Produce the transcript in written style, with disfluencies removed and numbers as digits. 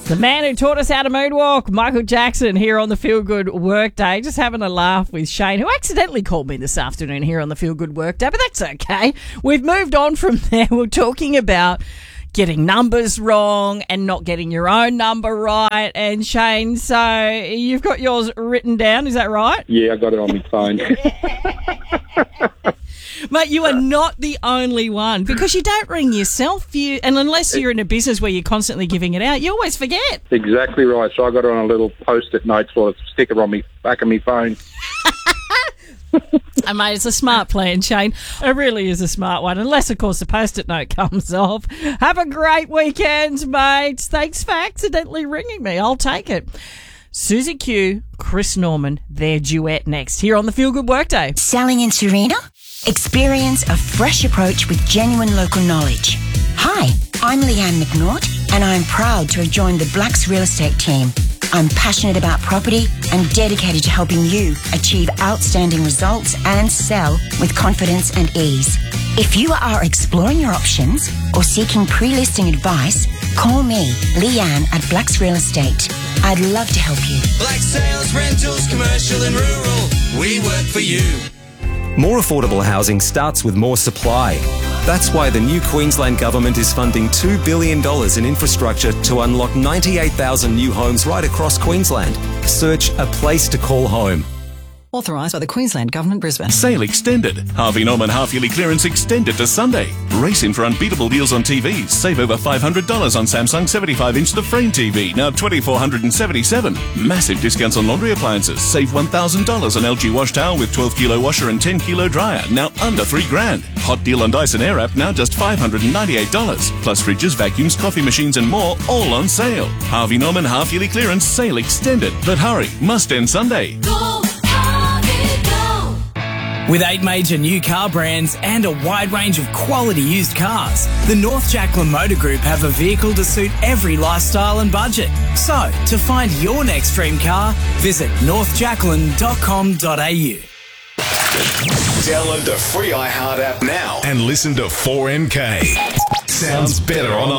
The man who taught us how to moonwalk, Michael Jackson, here on the Feel Good Workday. Just having a laugh with Shane, who accidentally called me this afternoon here on the Feel Good Workday, but that's okay. We've moved on from there. We're talking about getting numbers wrong and not getting your own number right. And Shane, so you've got yours written down, is that right? Yeah, I got it on my phone. Mate, you are not the only one, because you don't ring yourself, and unless you're in a business where you're constantly giving it out, you always forget. Exactly right. So I got it on a little post-it note sort of sticker on me back of my phone. And mate, it's a smart plan, Shane. It really is a smart one, unless, of course, the Post-it note comes off. Have a great weekend, mate. Thanks for accidentally ringing me. I'll take it. Susie Q, Chris Norman, their duet next, here on the Feel Good Workday. Selling in Serena? Experience a fresh approach with genuine local knowledge. Hi, I'm Leanne McNaught, and I'm proud to have joined the Blacks Real Estate team. I'm passionate about property and dedicated to helping you achieve outstanding results and sell with confidence and ease. If you are exploring your options or seeking pre-listing advice, call me, Leanne, at Blacks Real Estate. I'd love to help you. Black Sales, rentals, commercial and rural. We work for you. More affordable housing starts with more supply. That's why the new Queensland Government is funding $2 billion in infrastructure to unlock 98,000 new homes right across Queensland. Search A Place to Call Home. Authorised by the Queensland Government, Brisbane. Sale extended. Harvey Norman half-yearly clearance extended to Sunday. Race in for unbeatable deals on TVs. Save over $500 on Samsung 75-inch The Frame TV, now $2,477. Massive discounts on laundry appliances. Save $1,000 on LG wash towel with 12-kilo washer and 10-kilo dryer, now under $3,000. Hot deal on Dyson Airwrap, now just $598. Plus fridges, vacuums, coffee machines and more, all on sale. Harvey Norman half-yearly clearance sale extended. But hurry, must end Sunday. With 8 major new car brands and a wide range of quality used cars, the North Jacqueline Motor Group have a vehicle to suit every lifestyle and budget. So, to find your next dream car, visit northjacqueline.com.au. Download the free iHeart app now and listen to 4MK. Sounds better on